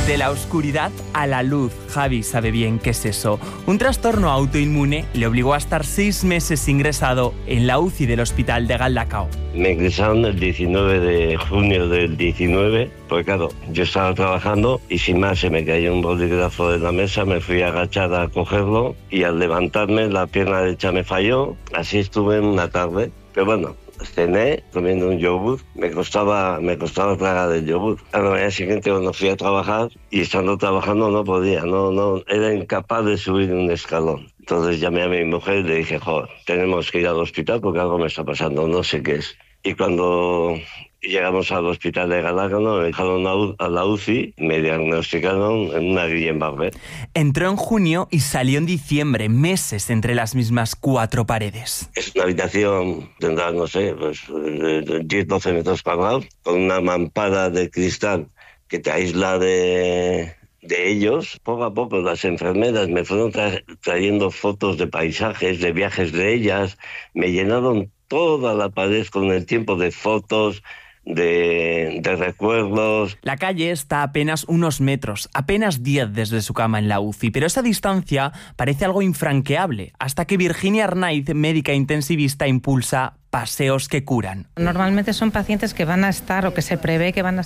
De la oscuridad a la luz, Javi sabe bien qué es eso. Un trastorno autoinmune le obligó a estar 6 meses ingresado en la UCI del hospital de Galdacao. Me ingresaron el 19 de junio del 19, porque claro, yo estaba trabajando y sin más se me cayó un bolígrafo de la mesa, me fui a agachar a cogerlo y al levantarme la pierna derecha me falló, así estuve una tarde, pero bueno. Cené comiendo un yogur, me costaba tragar el yogur. A la mañana siguiente cuando fui a trabajar y estando trabajando no podía, no era incapaz de subir un escalón. Entonces llamé a mi mujer y le dije, joder, tenemos que ir al hospital porque algo me está pasando, no sé qué es. Y cuando llegamos al hospital de Galápagos, me dejaron a la UCI, me diagnosticaron una Guillain-Barré. Entró en junio y salió en diciembre, meses entre las mismas 4 paredes. Es una habitación, tendrá, no sé, pues 10-12 metros cuadrados, con una mampara de cristal que te aísla de ellos. Poco a poco las enfermeras me fueron trayendo fotos de paisajes, de viajes de ellas, me llenaron toda la pared con el tiempo de fotos, de recuerdos. La calle está a apenas unos metros, apenas 10 desde su cama en la UCI, pero esa distancia parece algo infranqueable, hasta que Virginia Arnaiz, médica intensivista, impulsa paseos que curan. Normalmente son pacientes que van a estar o que se prevé que van a